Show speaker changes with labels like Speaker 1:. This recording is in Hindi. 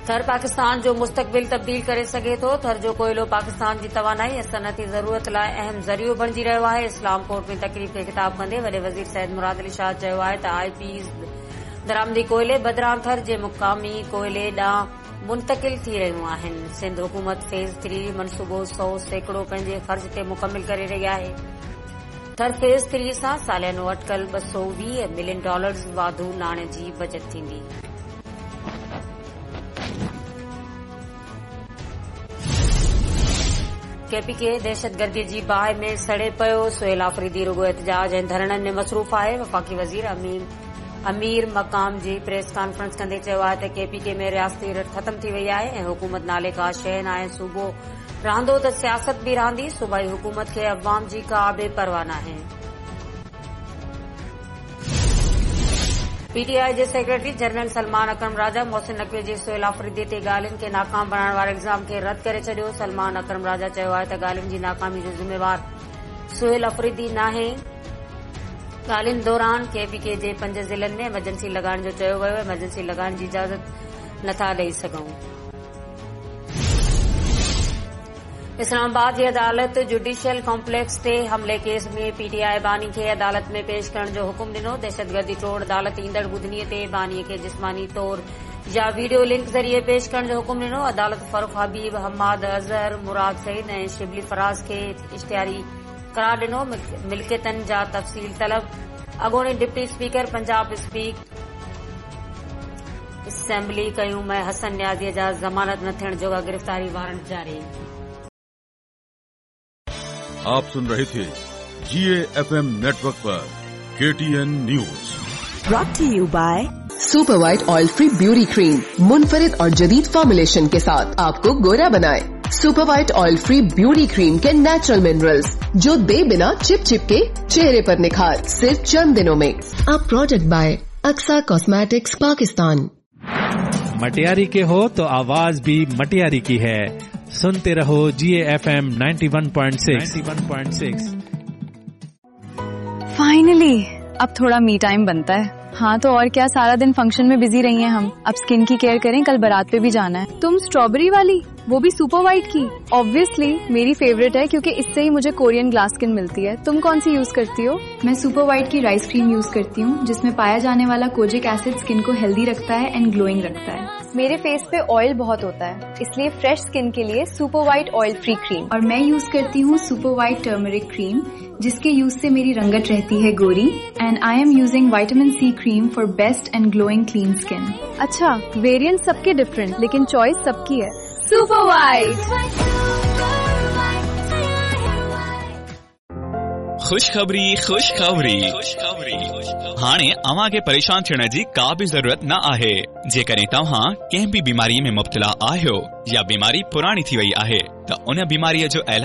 Speaker 1: थर पाकिस्तान जो मुस्तक़बिल तब्दील करे सघे थो। थर जो कोयलो पाकिस्तान जी तवानाई ऐं सनअती ज़रूरत लाइ अहम ज़रियो बणिजी रहियो आहे। इस्लाम कोर्ट में तक़रीब खे ख़िताब कंदे वॾे वज़ीर सैयद मुराद अली शाह चयो आहे त आईपीज़ दरामदी कोयले बदिरां थर जे मुक़ामी कोयले ॾांहुं मुंतक़िल थी रहियूं आहिनि। सिंध हुकूमत फेज़ 3 मनसूबो 100% पंहिंजे ख़र्च ते मुकमिल करे रही आहे। थर फेज़ 3 सां सालियानो अटकल $220 मिलियन वाधू नाणे जी बचत थींदी। केपीके दहशतगर्दी जी बाहि में सड़े पियो। सुहेल आफरीदी रुगो एहतजाज ऐं धरणनि में मसरूफ़ आहे। वफ़ाक़ी वज़ीर अमीर मक़ाम जी प्रेस कॉन्फ्रेंस कंदे चयो आहे त केपीके में रियासती रट ख़तम थी वई आहे ऐं हुकूमत नाले का शइ न आहे। सूबो रहंदो त सियासत बि रहंदी। सूबाई हुकूमत खे अवाम जी का बि परवाह नाहे। पीटीआई जे सेक्रेटरी जनरल सलमान अकरम राजा मोहसिन नक़वी जी सुहेल आफरीदी ते ॻाल्हियुनि खे नाकाम बणाइण वारे इल्ज़ाम खे रद्द करे छॾियो। सलमान अकरम राजा चयो आहे त ॻाल्हियुनि जी नाकामी जो ज़िम्मेवार सुहेल आफरीदी नाहे। ॻाल्हियुनि दौरान केपीके जे 5 ज़िलनि में एमरजेंसी लॻाइण जो चयो वियो। एमरजेंसी लॻाइण जी इजाज़त नथा ॾेई सघूं। इस्लामाबाद जी अदालत जुडिशियल कॉम्प्लेक्स ते हमले केस में पीटीआई बानी खे अदालत में पेश करण जो हुकुम ॾिनो। दहशतगर्दी टोड़ अदालत ईंदड़ ॿुधनीअ ते बानीअ खे जिस्मानी तौर या वीडियो लिंक ज़रिए पेश करण जो हुकुम ॾिनो। अदालत फारूक हबीब, हम्माद अज़हर, मुराद सईद ऐं शिबली फराज़ खे इश्तिहारी करार ॾिनो। मिल्कियतनि जा तफ़सील तलब। अॻूणे डिप्टी स्पीकर पंजाब असेंबली कयूं हसन न्याज़ीअ जा ज़मानत न थियण जोगा गिरफ़्तारी वारंट जारी।
Speaker 2: आप सुन रहे थे GAFM नेटवर्क पर KTN news.
Speaker 3: Brought to you by
Speaker 4: super white oil free beauty cream मुनफरिद और जदीद फॉर्मुलेशन के साथ आपको गोरा बनाए। Super white oil free beauty cream के नेचुरल मिनरल्स जो दे बिना चिप चिप के चेहरे पर निखार सिर्फ चंद दिनों में। अब product bye Aqsa cosmetics Pakistan.
Speaker 5: Matiari के हो तो आवाज भी मटियारी की है। सुनते रहो GAFM 91.6।
Speaker 6: फाइनली अब थोड़ा मी टाइम बनता है। हाँ तो और क्या, सारा दिन फंक्शन में बिजी रही हैं हम। अब स्किन की केयर करें, कल बारात पे भी जाना है। तुम स्ट्रॉबेरी वाली, वो भी सुपर व्हाइट की। ऑब्वियसली मेरी फेवरेट है क्योंकि इससे ही मुझे कोरियन ग्लास स्किन मिलती है। तुम कौन सी यूज करती हो?
Speaker 7: मैं सुपर व्हाइट की राइस क्रीम यूज करती हूँ जिसमें पाया जाने वाला कोजिक एसिड स्किन को हेल्दी रखता है एंड ग्लोइंग रखता है।
Speaker 6: मेरे फेस पे ऑयल बहुत होता है, इसलिए फ्रेश स्किन के लिए super white oil free cream.
Speaker 7: और मैं यूज करती हूँ सुपर व्हाइट टर्मरिक क्रीम जिसके यूज से मेरी रंगत रहती है गोरी। And I am using vitamin C cream for best and glowing clean skin.
Speaker 6: अच्छा, वेरिएंट सबके डिफरेंट लेकिन चॉइस सबकी है। Super white.
Speaker 8: खुशखबरी हाणे अव्हां खे परेशान थियण जी का बि ज़रूरत न आहे। जेकॾहिं तव्हां कंहिं बि बीमारीअ में मुब्तला आहियो या बीमारी पुराणी थी वई आहे त उन बीमारीअ जो